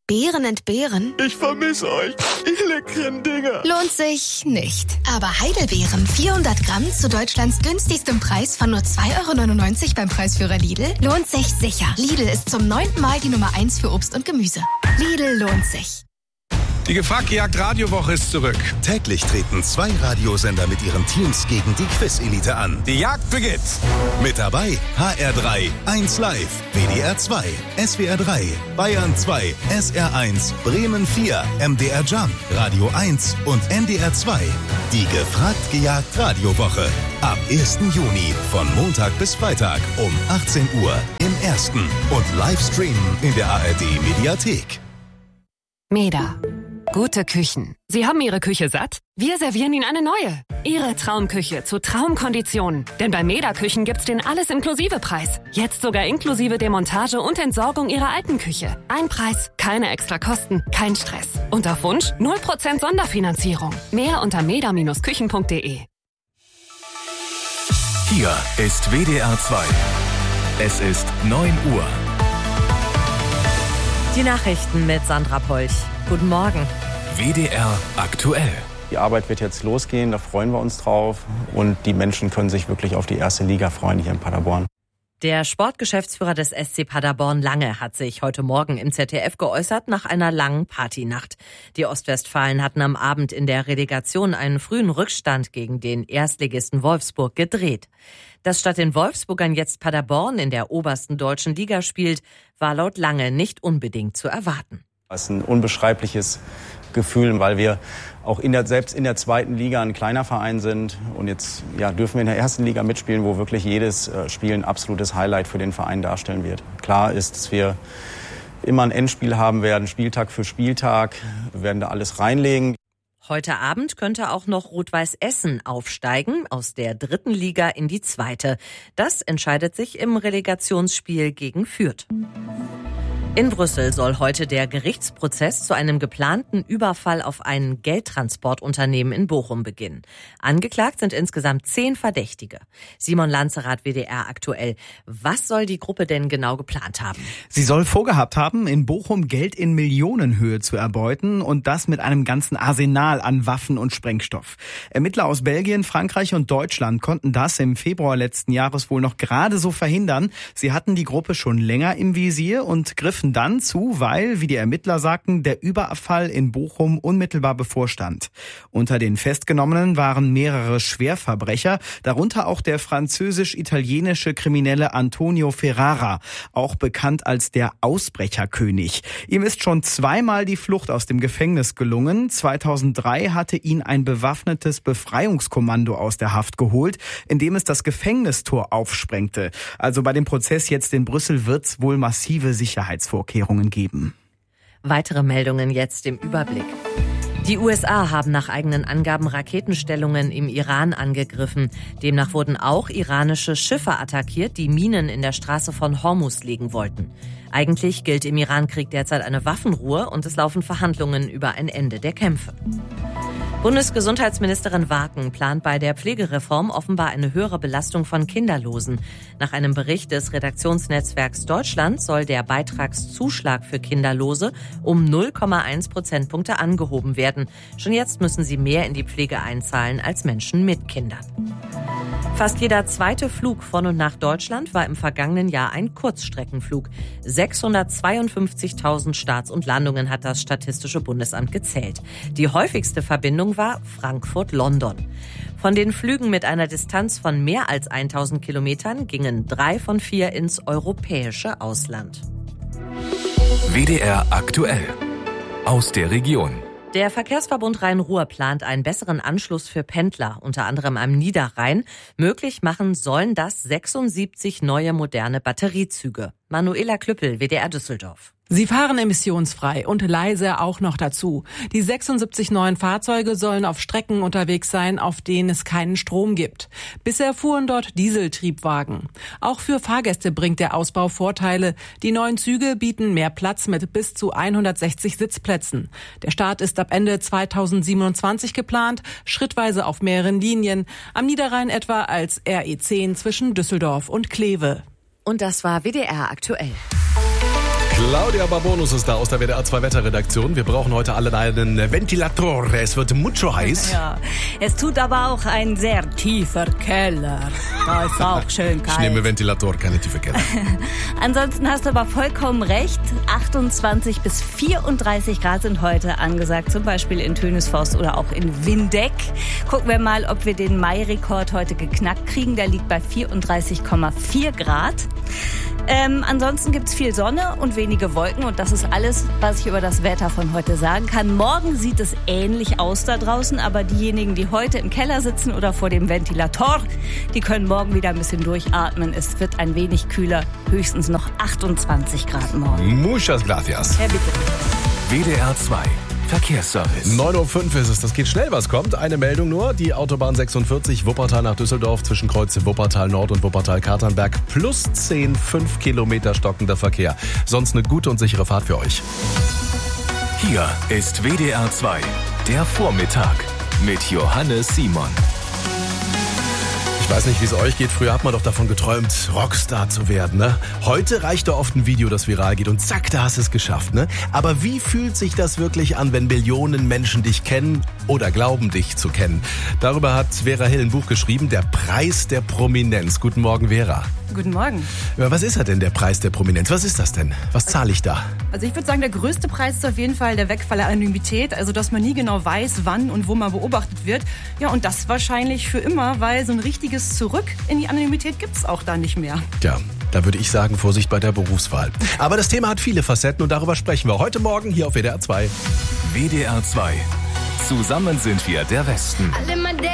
Beeren entbehren? Ich vermisse euch, ihr leckeren Dinger. Lohnt sich nicht. Aber Heidelbeeren 400 Gramm zu Deutschlands günstigstem Preis von nur 2,99 € beim Preisführer Lidl lohnt sich sicher. Lidl ist zum 9. Mal die Nummer 1 für Obst und Gemüse. Lidl lohnt sich. Die Gefragt-Jagd-Radiowoche ist zurück. Täglich treten 2 Radiosender mit ihren Teams gegen die Quiz-Elite an. Die Jagd beginnt. Mit dabei HR3, 1 Live, WDR 2, SWR 3, Bayern 2, SR 1, Bremen 4, MDR Jump, Radio 1 und NDR 2. Die Gefragt-Gejagt-Radiowoche. Ab 1. Juni von Montag bis Freitag um 18 Uhr im Ersten und Livestreamen in der ARD-Mediathek. Meda. Gute Küchen. Sie haben Ihre Küche satt? Wir servieren Ihnen eine neue. Ihre Traumküche zu Traumkonditionen. Denn bei Meda Küchen gibt's den Alles-Inklusive-Preis. Jetzt sogar inklusive Demontage und Entsorgung Ihrer alten Küche. Ein Preis, keine extra Kosten, kein Stress. Und auf Wunsch 0% Sonderfinanzierung. Mehr unter meda-küchen.de. Hier ist WDR 2. Es ist 9 Uhr. Die Nachrichten mit Sandra Polch. Guten Morgen. WDR aktuell. Die Arbeit wird jetzt losgehen, da freuen wir uns drauf. Und die Menschen können sich wirklich auf die erste Liga freuen hier in Paderborn. Der Sportgeschäftsführer des SC Paderborn Lange hat sich heute Morgen im ZDF geäußert nach einer langen Partynacht. Die Ostwestfalen hatten am Abend in der Relegation einen frühen Rückstand gegen den Erstligisten Wolfsburg gedreht. Dass statt den Wolfsburgern jetzt Paderborn in der obersten deutschen Liga spielt, war laut Lange nicht unbedingt zu erwarten. Das ist ein unbeschreibliches Gefühl, weil wir auch selbst in der zweiten Liga ein kleiner Verein sind. Und jetzt dürfen wir in der ersten Liga mitspielen, wo wirklich jedes Spiel ein absolutes Highlight für den Verein darstellen wird. Klar ist, dass wir immer ein Endspiel haben werden, Spieltag für Spieltag. Wir werden da alles reinlegen. Heute Abend könnte auch noch Rot-Weiß Essen aufsteigen, aus der 3. Liga in die 2. Das entscheidet sich im Relegationsspiel gegen Fürth. In Brüssel soll heute der Gerichtsprozess zu einem geplanten Überfall auf ein Geldtransportunternehmen in Bochum beginnen. Angeklagt sind insgesamt 10 Verdächtige. Simon Lanzerath, WDR aktuell. Was soll die Gruppe denn genau geplant haben? Sie soll vorgehabt haben, in Bochum Geld in Millionenhöhe zu erbeuten und das mit einem ganzen Arsenal an Waffen und Sprengstoff. Ermittler aus Belgien, Frankreich und Deutschland konnten das im Februar letzten Jahres wohl noch gerade so verhindern. Sie hatten die Gruppe schon länger im Visier und griffen dann zu, weil, wie die Ermittler sagten, der Überfall in Bochum unmittelbar bevorstand. Unter den Festgenommenen waren mehrere Schwerverbrecher, darunter auch der französisch-italienische Kriminelle Antonio Ferrara, auch bekannt als der Ausbrecherkönig. Ihm ist schon 2-mal die Flucht aus dem Gefängnis gelungen. 2003 hatte ihn ein bewaffnetes Befreiungskommando aus der Haft geholt, indem es das Gefängnistor aufsprengte. Also bei dem Prozess jetzt in Brüssel wird's wohl massive Sicherheitsvorkehrungen geben. Weitere Meldungen jetzt im Überblick. Die USA haben nach eigenen Angaben Raketenstellungen im Iran angegriffen. Demnach wurden auch iranische Schiffe attackiert, die Minen in der Straße von Hormuz legen wollten. Eigentlich gilt im Irankrieg derzeit eine Waffenruhe und es laufen Verhandlungen über ein Ende der Kämpfe. Bundesgesundheitsministerin Waken plant bei der Pflegereform offenbar eine höhere Belastung von Kinderlosen. Nach einem Bericht des Redaktionsnetzwerks Deutschland soll der Beitragszuschlag für Kinderlose um 0,1 Prozentpunkte angehoben werden. Schon jetzt müssen sie mehr in die Pflege einzahlen als Menschen mit Kindern. Fast jeder zweite Flug von und nach Deutschland war im vergangenen Jahr ein Kurzstreckenflug. 652.000 Starts und Landungen hat das Statistische Bundesamt gezählt. Die häufigste Verbindung war Frankfurt-London. Von den Flügen mit einer Distanz von mehr als 1000 Kilometern gingen 3 von 4 ins europäische Ausland. WDR aktuell. Aus der Region. Der Verkehrsverbund Rhein-Ruhr plant einen besseren Anschluss für Pendler, unter anderem am Niederrhein. Möglich machen sollen das 76 neue moderne Batteriezüge. Manuela Klüppel, WDR Düsseldorf. Sie fahren emissionsfrei und leise auch noch dazu. Die 76 neuen Fahrzeuge sollen auf Strecken unterwegs sein, auf denen es keinen Strom gibt. Bisher fuhren dort Dieseltriebwagen. Auch für Fahrgäste bringt der Ausbau Vorteile. Die neuen Züge bieten mehr Platz mit bis zu 160 Sitzplätzen. Der Start ist ab Ende 2027 geplant, schrittweise auf mehreren Linien. Am Niederrhein etwa als RE10 zwischen Düsseldorf und Kleve. Und das war WDR aktuell. Claudia Barbonus ist da aus der WDR 2 Wetterredaktion. Wir brauchen heute alle einen Ventilator. Es wird mucho heiß. Ja, es tut aber auch ein sehr tiefer Keller. Da ist auch schön kalt. Ich nehme Ventilator, keine tiefe Keller. Ansonsten hast du aber vollkommen recht. 28 bis 34 Grad sind heute angesagt. Zum Beispiel in Tönisforst oder auch in Windeck. Gucken wir mal, ob wir den Mai-Rekord heute geknackt kriegen. Der liegt bei 34,4 Grad. Ansonsten gibt's viel Sonne und wenige Wolken und das ist alles, was ich über das Wetter von heute sagen kann. Morgen sieht es ähnlich aus da draußen, aber diejenigen, die heute im Keller sitzen oder vor dem Ventilator, die können morgen wieder ein bisschen durchatmen. Es wird ein wenig kühler, höchstens noch 28 Grad morgen. Muchas gracias. Ja, bitte. WDR 2 Verkehrsservice. 9.05 Uhr ist es, das geht schnell, was kommt. Eine Meldung nur, die Autobahn 46 Wuppertal nach Düsseldorf zwischen Kreuze Wuppertal Nord und Wuppertal-Katernberg plus 10, 5 Kilometer stockender Verkehr. Sonst eine gute und sichere Fahrt für euch. Hier ist WDR 2, der Vormittag mit Johannes Simon. Ich weiß nicht, wie es euch geht. Früher hat man doch davon geträumt, Rockstar zu werden, ne? Heute reicht da oft ein Video, das viral geht und zack, da hast du es geschafft, ne? Aber wie fühlt sich das wirklich an, wenn Millionen Menschen dich kennen oder glauben, dich zu kennen? Darüber hat Vera Hill ein Buch geschrieben, Der Preis der Prominenz. Guten Morgen, Vera. Guten Morgen. Ja, was ist denn der Preis der Prominenz? Was ist das denn? Was zahle ich da? Also ich würde sagen, der größte Preis ist auf jeden Fall der Wegfall der Anonymität. Also dass man nie genau weiß, wann und wo man beobachtet wird. Ja, und das wahrscheinlich für immer, weil so ein richtiges Zurück in die Anonymität gibt's auch da nicht mehr. Ja, da würde ich sagen, Vorsicht bei der Berufswahl. Aber das Thema hat viele Facetten und darüber sprechen wir heute Morgen hier auf WDR 2. WDR 2. Zusammen sind wir der Westen.